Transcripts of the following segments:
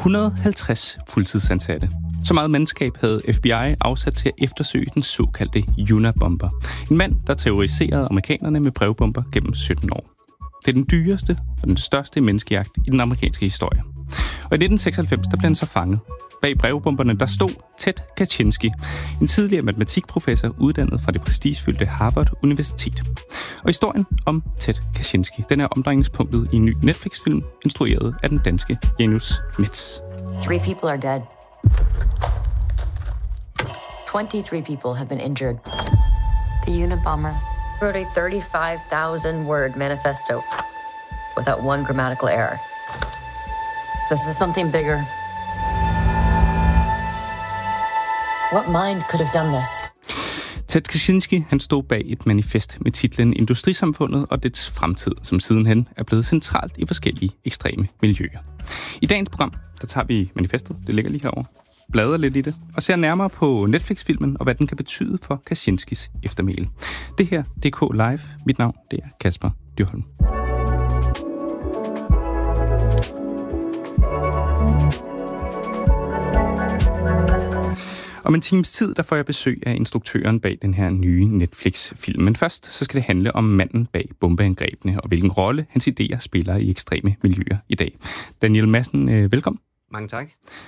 150 fuldtidsansatte. Så meget mandskab havde FBI afsat til at eftersøge den såkaldte Unabomber. En mand, der terroriserede amerikanerne med brevbomber gennem 17 år. Det er den dyreste og den største menneskejagt i den amerikanske historie. Og i 1996 der blev han så fanget. Bag brevbomberne der stod Ted Kaczynski, en tidligere matematikprofessor uddannet fra det prestigefyldte Harvard Universitet. Og historien om Ted Kaczynski, den er omdrejningspunktet i en ny Netflix-film, instrueret af den danske Janus Metz. 3 people are dead. 23 people have been injured. The Unabomber wrote a 35,000-word manifesto without one grammatical error. This is something bigger. What mind could have done this? Ted Kaczynski, han stod bag et manifest med titlen Industrisamfundet og dets fremtid, som sidenhen er blevet centralt i forskellige ekstreme miljøer. I dagens program, der tager vi manifestet, det ligger lige herovre, bladrer lidt i det, og ser nærmere på Netflix-filmen og hvad den kan betyde for Kaczynskis eftermæle. Det her, det er K Live. Mit navn, det er Kasper Dyrholm. Om en times tid, der får jeg besøg af instruktøren bag den her nye Netflix-film. Men først, så skal det handle om manden bag bombeangrebene, og hvilken rolle hans idéer spiller i ekstreme miljøer i dag. Daniel Madsen, velkommen. Mange tak.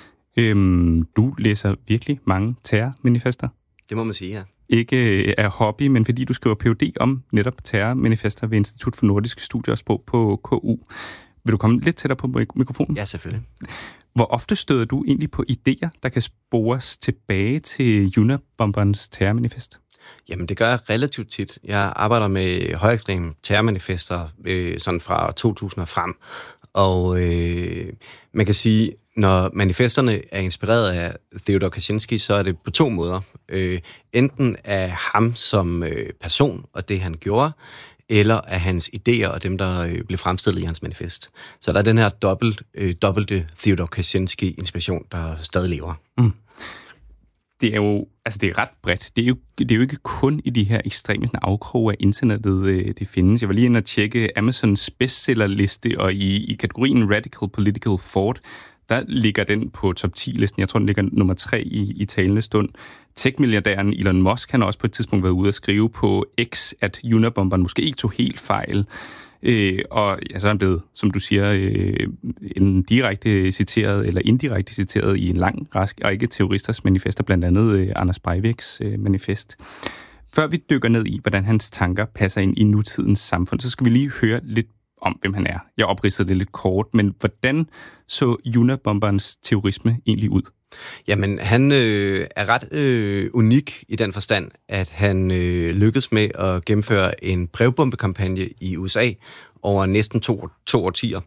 Du læser virkelig mange terrormanifester. Det må man sige, ja. Ikke af hobby, men fordi du skriver Ph.D. om netop terrormanifester ved Institut for Nordiske Studier og Sprog på KU. Vil du komme lidt tættere på mikrofonen? Ja, selvfølgelig. Hvor ofte støder du egentlig på idéer, der kan spores tilbage til Unabomberens terrormanifest? Jamen, det gør jeg relativt tit. Jeg arbejder med højekstreme terrormanifester sådan fra 2000 og frem. Og man kan sige, når manifesterne er inspireret af Theodor Kaczynski, så er det på 2 måder. Enten af ham som person og det, han gjorde, eller af hans idéer og dem, der blev fremstillet i hans manifest. Så der er den her dobbelte Theodor Kaczynski-inspiration, der stadig lever. Mm. Det er jo, altså det er ret bredt. Det er jo ikke kun i de her ekstreme afkroge af internettet, det findes. Jeg var lige inde og tjekke Amazons bestsellerliste, og i kategorien Radical Political Thought, der ligger den på top 10-listen. Jeg tror, den ligger nummer 3 i talende stund. Tech-milliardæren Elon Musk, han har også på et tidspunkt været ude at skrive på X, at Unabomberen måske ikke tog helt fejl. Og ja, så er han blevet, som du siger, en direkte citeret eller indirekte citeret i en lang række terroristers manifester, blandt andet Anders Breiviks manifest. Før vi dykker ned i, hvordan hans tanker passer ind i nutidens samfund, så skal vi lige høre lidt om, hvem han er. Jeg opridsede det lidt kort, men hvordan så Unabomberens terrorisme egentlig ud? Jamen, han er ret unik i den forstand, at han lykkedes med at gennemføre en brevbombekampagne i USA over næsten to årtier,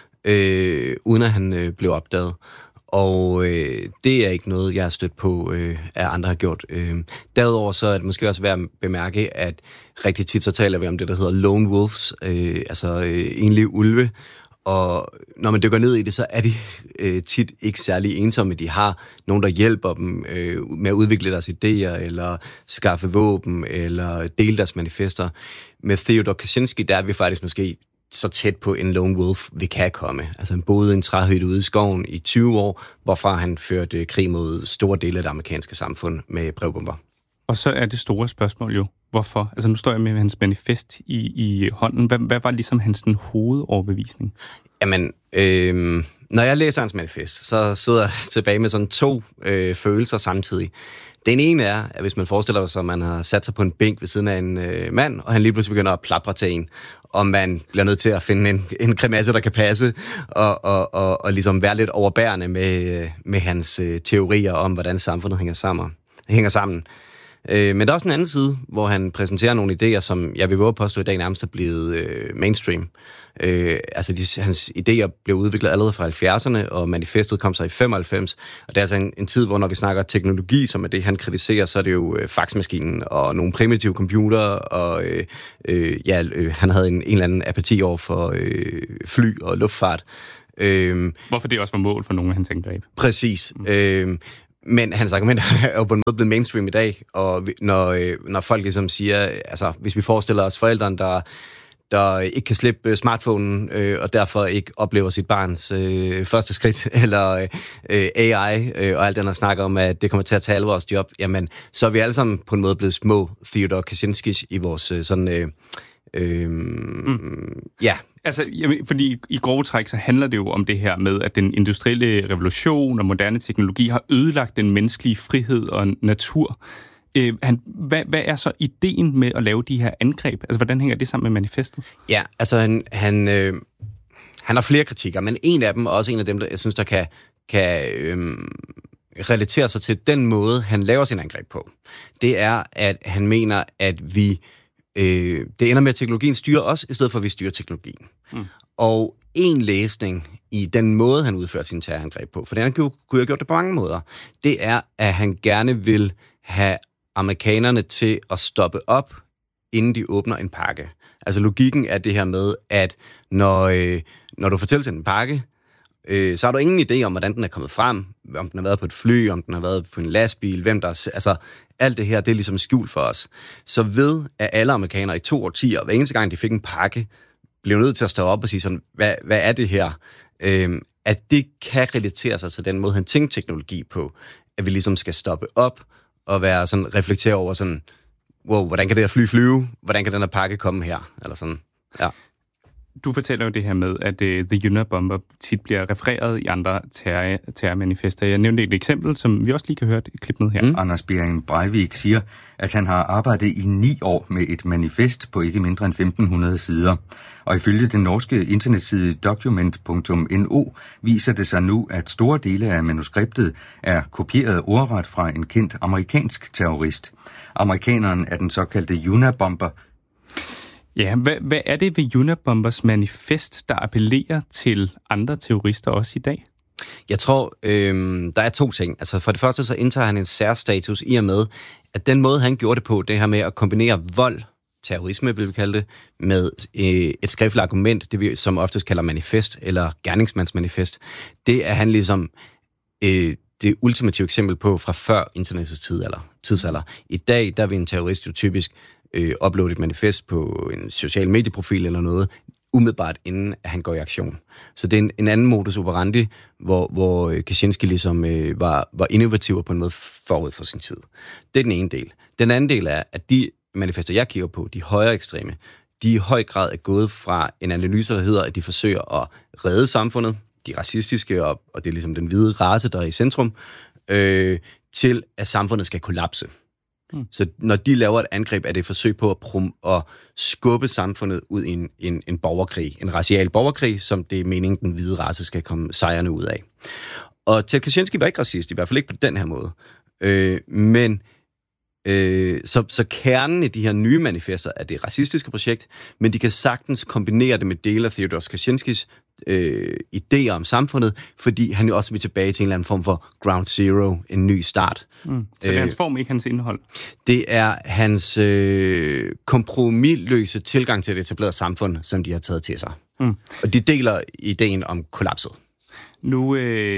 uden at han blev opdaget. Og det er ikke noget, jeg har stødt på, at andre har gjort. Derudover så er det måske også værd at bemærke, at rigtig tit så taler vi om det, der hedder lone wolves, altså enlige ulve. Og når man dykker ned i det, så er de tit ikke særlig ensomme. De har nogen, der hjælper dem med at udvikle deres idéer, eller skaffe våben, eller dele deres manifester. Med Theodor Kaczynski, der er vi faktisk måske så tæt på en lone wolf, vi kan komme. Altså han boede i en træhytte ude i skoven i 20 år, hvorfra han førte krig mod store dele af det amerikanske samfund med brevbomber. Og så er det store spørgsmål jo, hvorfor? Altså nu står jeg med hans manifest i hånden. Hvad var ligesom hans hovedoverbevisning? Jamen, når jeg læser hans manifest, så sidder jeg tilbage med sådan 2 følelser samtidig. Den ene er, at hvis man forestiller sig, at man har sat sig på en bænk ved siden af en mand, og han lige pludselig begynder at plapre til en, og man bliver nødt til at finde en grimasse, der kan passe, og ligesom være lidt overbærende med hans teorier om, hvordan samfundet hænger sammen. Men der er også en anden side, hvor han præsenterer nogle idéer, som jeg vil våge påstå i dag nærmest er blevet mainstream. Hans idéer blev udviklet allerede fra 70'erne, og manifestet kom så i 95. Og det er altså en tid, hvor når vi snakker teknologi, som er det, han kritiserer, så er det jo faxmaskinen og nogle primitive computere, og han havde en eller anden apati over for fly og luftfart. Hvorfor det også var mål for nogle af hans angreb? Præcis. Men hans argument er jo på en måde blevet mainstream i dag, og når folk ligesom siger, altså hvis vi forestiller os forældrene, der ikke kan slippe smartphonen, og derfor ikke oplever sit barns første skridt, eller AI, og alt det, der snakker om, at det kommer til at tage alle vores job, jamen, så er vi alle sammen på en måde blevet små Theodor Kaczynskis i vores ja. Altså, fordi i grove træk, så handler det jo om det her med, at den industrielle revolution og moderne teknologi har ødelagt den menneskelige frihed og natur. Hvad er så ideen med at lave de her angreb? Altså, hvordan hænger det sammen med manifestet? Ja, altså han har flere kritikker, men en af dem, og også en af dem, der jeg synes, der kan relatere sig til den måde, han laver sin angreb på. Det er, at han mener, at vi det ender med, at teknologien styrer os, i stedet for, at vi styrer teknologien. Og en læsning i den måde, han udfører sin terrorangreb på, for det han kunne have gjort det på mange måder, det er, at han gerne vil have amerikanerne til at stoppe op, inden de åbner en pakke. Altså logikken er det her med, at når du får tilsendt en pakke, så har du ingen idé om, hvordan den er kommet frem, om den har været på et fly, om den har været på en lastbil, hvem der er, altså alt det her, det er ligesom skjult for os. Så ved, at alle amerikanere i 2 årtier, hver eneste gang de fik en pakke, blev nødt til at stå op og sige sådan, hvad er det her? At det kan relatere sig til den måde, han tænker teknologi på, at vi ligesom skal stoppe op og være sådan, reflektere over sådan, wow, hvordan kan det her fly flyve? Hvordan kan den her pakke komme her? Eller sådan, ja. Du fortæller jo det her med, at The Unabomber tit bliver refereret i andre terrormanifester. Jeg nævnte et eksempel, som vi også lige kan høre et klip med her. Anders Behring Breivik siger, at han har arbejdet i 9 år med et manifest på ikke mindre end 1500 sider. Og ifølge den norske internetside document.no viser det sig nu, at store dele af manuskriptet er kopieret ordret fra en kendt amerikansk terrorist. Amerikaneren er den såkaldte Unabomber. Ja, hvad er det ved Unabombers manifest, der appellerer til andre terrorister også i dag? Jeg tror, der er 2 ting. Altså for det første så indtager han en særstatus i og med, at den måde, han gjorde det på, det her med at kombinere vold, terrorisme vil vi kalde det, med et skriftligt argument, det vi som oftest kalder manifest eller gerningsmandsmanifest, det er han ligesom det ultimative eksempel på fra før internettets tidsalder. I dag, der vil en terrorist jo typisk uploade et manifest på en social medieprofil eller noget, umiddelbart inden at han går i aktion. Så det er en anden modus operandi, hvor Kaczynski ligesom var innovativ på en måde forud for sin tid. Det er den ene del. Den anden del er, at de manifester, jeg kigger på, de højere ekstreme, de i høj grad er gået fra en analyse, der hedder, at de forsøger at redde samfundet, de racistiske, og det er ligesom den hvide race, der er i centrum, til at samfundet skal kollapse. Så når de laver et angreb, er det et forsøg på at skubbe samfundet ud i en borgerkrig, en racial borgerkrig, som det er meningen, den hvide race skal komme sejrende ud af. Og Ted Kaczynski var ikke racist, i hvert fald ikke på den her måde. Så kernen i de her nye manifester er det racistiske projekt, men de kan sagtens kombinere det med dele af Theodor Kaczynskis idéer om samfundet, fordi han jo også vil tilbage til en eller anden form for ground zero, en ny start. Så det er hans form, ikke hans indhold? Det er hans kompromisløse tilgang til et etableret samfund, som de har taget til sig. Og de deler ideen om kollapset. Nu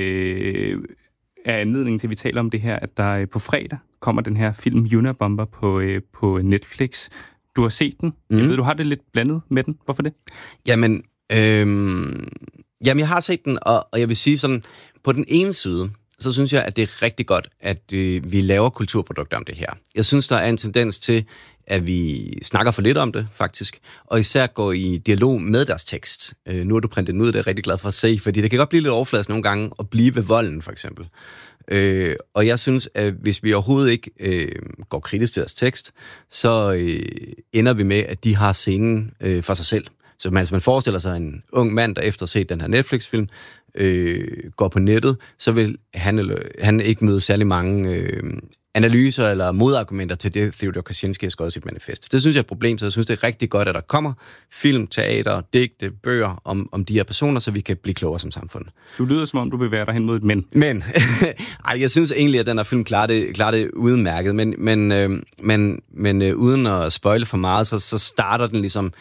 er anledningen til, at vi taler om det her, at der på fredag kommer den her film Unabomber på Netflix. Du har set den. Jeg ved, du har det lidt blandet med den. Hvorfor det? Jamen, jeg har set den, og jeg vil sige sådan, på den ene side, så synes jeg, at det er rigtig godt, at vi laver kulturprodukter om det her. Jeg synes, der er en tendens til, at vi snakker for lidt om det, faktisk, og især går i dialog med deres tekst. Nu er du printet den ud, det er jeg rigtig glad for at se, fordi det kan godt blive lidt overfladisk nogle gange at blive ved volden, for eksempel. Og jeg synes, at hvis vi overhovedet ikke går kritisk til deres tekst, så ender vi med, at de har scenen for sig selv. Så man forestiller sig en ung mand, der efter at have set den her Netflix-film, går på nettet, så vil han ikke møde særlig mange analyser eller modargumenter til det, Theodor Kaczynski har skrevet sit manifest. Det synes jeg er et problem, så jeg synes, det er rigtig godt, at der kommer film, teater, digte, bøger om de her personer, så vi kan blive klogere som samfund. Du lyder, som om du bevæger dig hen mod et men. Men, jeg synes egentlig, at den her film klarer det udmærket, men uden at spoile for meget, så starter den ligesom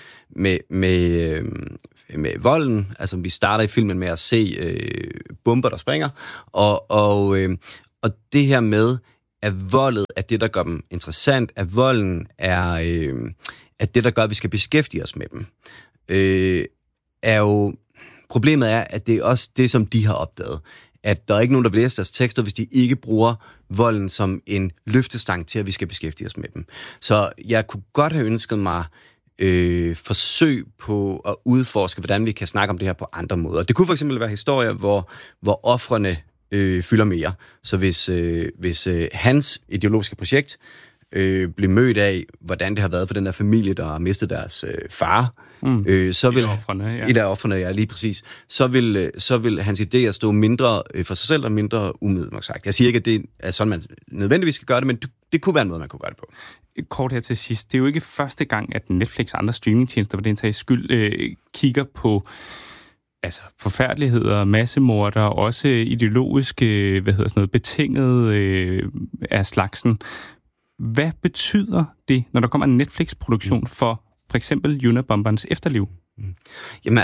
med volden. Altså, vi starter i filmen med at se bomber, der springer, og det her med, at voldet er det, der gør dem interessant, at volden er det, der gør, at vi skal beskæftige os med dem. Er jo... Problemet er, at det er også det, som de har opdaget. At der er ikke nogen, der vil læse deres tekster, hvis de ikke bruger volden som en løftestang til, at vi skal beskæftige os med dem. Så jeg kunne godt have ønsket mig forsøg på at udforske, hvordan vi kan snakke om det her på andre måder. Det kunne for eksempel være historier, hvor ofrene fylder mere. Så hvis hans ideologiske projekt blev mødt af, hvordan det har været for den der familie, der har mistet deres far, så vil et af ofrene, ja, lige præcis, så vil hans idéer stå mindre for sig selv og mindre umiddelbart sagt. Jeg siger ikke, at det er sådan, man nødvendigvis skal gøre det, men det kunne være en måde, man kunne gøre det på. Kort her til sidst. Det er jo ikke første gang, at Netflix og andre streamingtjenester for den sags skyld kigger på forfærdeligheder, massemorder, også ideologiske, betinget af slagsen. Hvad betyder det, når der kommer en Netflix-produktion for eksempel Unabomberens efterliv? Jamen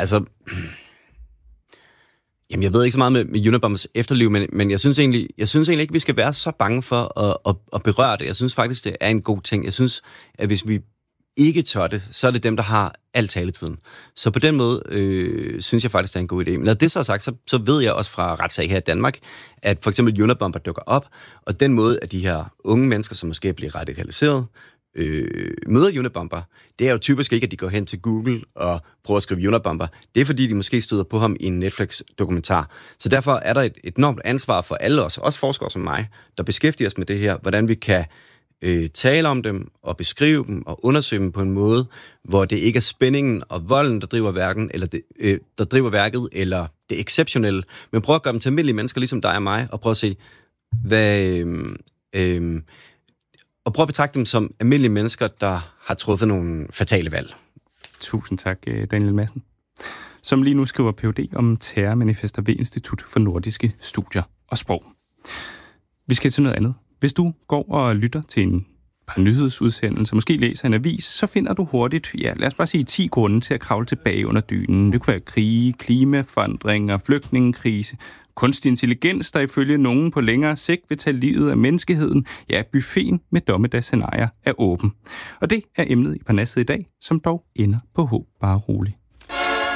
jeg ved ikke så meget med Unabomberens efterliv, men jeg synes egentlig ikke, vi skal være så bange for at berøre det. Jeg synes faktisk, det er en god ting. Jeg synes, at hvis vi ikke tør det, så er det dem, der har al taletiden. Så på den måde synes jeg faktisk, det er en god idé. Men når det så er sagt, så ved jeg også fra retssag her i Danmark, at for eksempel Unabomber dukker op, og den måde, at de her unge mennesker, som måske bliver radikaliseret, møder Unabomber, det er jo typisk ikke, at de går hen til Google og prøver at skrive Unabomber. Det er fordi, de måske støder på ham i en Netflix-dokumentar. Så derfor er der et enormt ansvar for alle os, også forskere som mig, der beskæftiger os med det her, hvordan vi kan tale om dem og beskrive dem og undersøge dem på en måde, hvor det ikke er spændingen og volden, der driver værket, eller det exceptionelle, men prøv at gøre dem til almindelige mennesker, ligesom dig og mig, og prøv at se, og prøv at betragte dem som almindelige mennesker, der har truffet nogle fatale valg. Tusind tak, Daniel Madsen, som lige nu skriver Ph.D. om terrormanifester ved Institut for Nordiske Studier og Sprog. Vi skal til noget andet. Hvis du går og lytter til en par nyhedsudsendelser, måske læser en avis, så finder du hurtigt, lad os bare sige 10 grunde til at kravle tilbage under dynen. Det kunne være krige, klimaforandringer, flygtningekrise, kunstig intelligens, der ifølge nogen på længere sigt vil tage livet af menneskeheden. Ja, buffeten med dommedagsscenarier er åben. Og det er emnet i Parnasset i dag, som dog ender på håb bare roligt.